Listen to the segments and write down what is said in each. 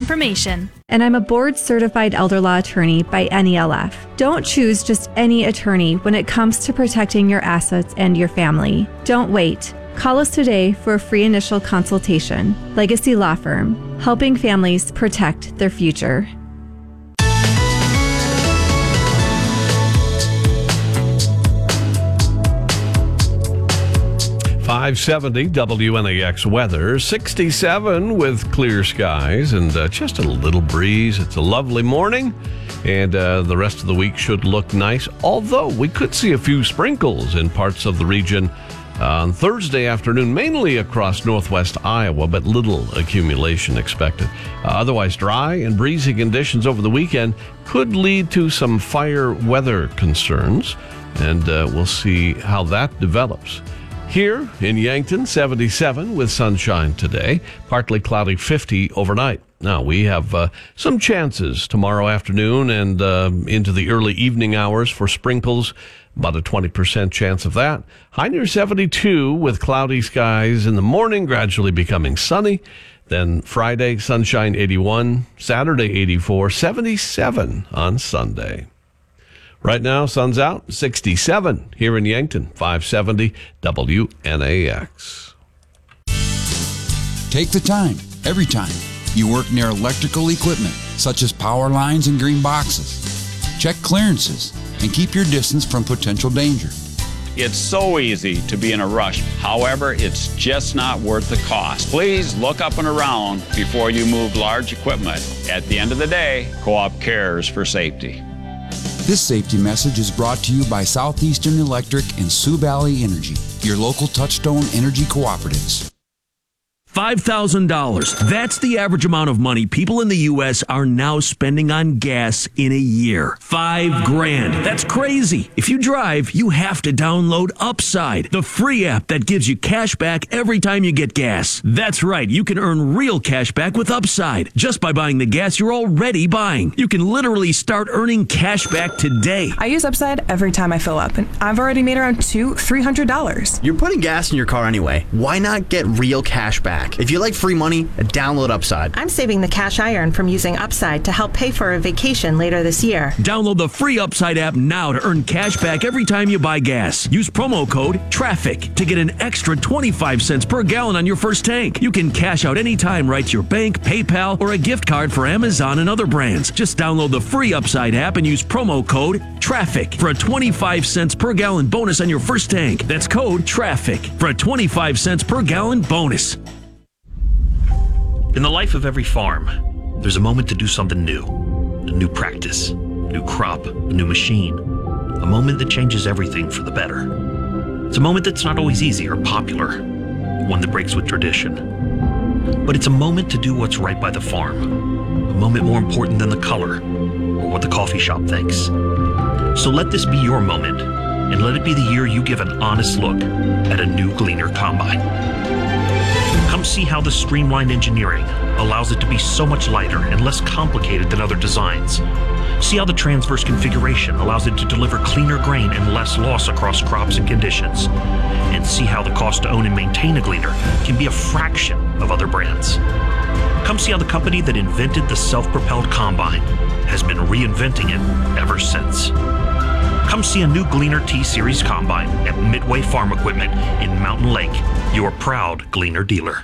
information. And I'm a board-certified elder law attorney by NELF. Don't choose just any attorney when it comes to protecting your assets and your family. Don't wait. Call us today for a free initial consultation. Legacy Law Firm, helping families protect their future. 570 WNAX weather, 67 with clear skies and just a little breeze. It's a lovely morning, and the rest of the week should look nice, although we could see a few sprinkles in parts of the region on Thursday afternoon, mainly across northwest Iowa, but little accumulation expected. Otherwise, dry and breezy conditions over the weekend could lead to some fire weather concerns, and we'll see how that develops. Here in Yankton, 77 with sunshine today, partly cloudy, 50 overnight. Now, we have some chances tomorrow afternoon and into the early evening hours for sprinkles, about a 20% chance of that. High near 72 with cloudy skies in the morning, gradually becoming sunny. Then Friday, sunshine 81, Saturday 84, 77 on Sunday. Right now, sun's out, 67 here in Yankton, 570 WNAX. Take the time, every time, you work near electrical equipment, such as power lines and green boxes. Check clearances and keep your distance from potential danger. It's so easy to be in a rush. However, it's just not worth the cost. Please look up and around before you move large equipment. At the end of the day, Co-op cares for safety. This safety message is brought to you by Southeastern Electric and Sioux Valley Energy, your local Touchstone Energy cooperatives. $5,000. That's the average amount of money people in the U.S. are now spending on gas in a year. $5,000. That's crazy. If you drive, you have to download Upside, the free app that gives you cash back every time you get gas. That's right. You can earn real cash back with Upside just by buying the gas you're already buying. You can literally start earning cash back today. I use Upside every time I fill up, and I've already made around $300. You're putting gas in your car anyway. Why not get real cash back? If you like free money, download Upside. I'm saving the cash I earn from using Upside to help pay for a vacation later this year. Download the free Upside app now to earn cash back every time you buy gas. Use promo code TRAFFIC to get an extra 25 cents per gallon on your first tank. You can cash out anytime right to your bank, PayPal, or a gift card for Amazon and other brands. Just download the free Upside app and use promo code TRAFFIC for a 25 cents per gallon bonus on your first tank. That's code TRAFFIC for a 25 cents per gallon bonus. In the life of every farm, there's a moment to do something new. A new practice, a new crop, a new machine. A moment that changes everything for the better. It's a moment that's not always easy or popular, one that breaks with tradition. But it's a moment to do what's right by the farm. A moment more important than the color or what the coffee shop thinks. So let this be your moment, and let it be the year you give an honest look at a new Gleaner Combine. Come see how the streamlined engineering allows it to be so much lighter and less complicated than other designs. See how the transverse configuration allows it to deliver cleaner grain and less loss across crops and conditions. And see how the cost to own and maintain a Gleaner can be a fraction of other brands. Come see how the company that invented the self-propelled combine has been reinventing it ever since. Come see a new Gleaner T-Series combine at Midway Farm Equipment in Mountain Lake, your proud Gleaner dealer.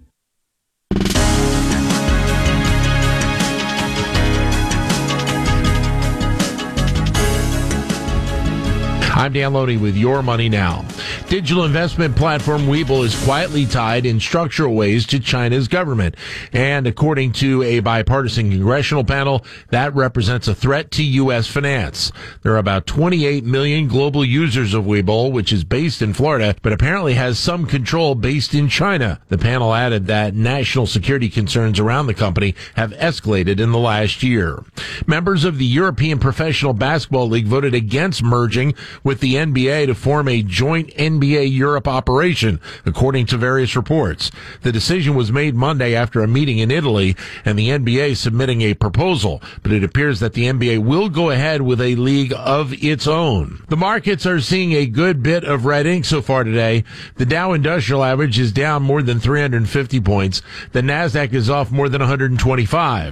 I'm Dan Loney with Your Money Now. Digital investment platform Webull is quietly tied in structural ways to China's government. And according to a bipartisan congressional panel, that represents a threat to U.S. finance. There are about 28 million global users of Webull, which is based in Florida, but apparently has some control based in China. The panel added that national security concerns around the company have escalated in the last year. Members of the European Professional Basketball League voted against merging with the NBA to form a joint NBA Europe operation, according to various reports. The decision was made Monday after a meeting in Italy and the NBA submitting a proposal, but it appears that the NBA will go ahead with a league of its own. The markets are seeing a good bit of red ink so far today. The Dow Industrial Average is down more than 350 points. The Nasdaq is off more than 125.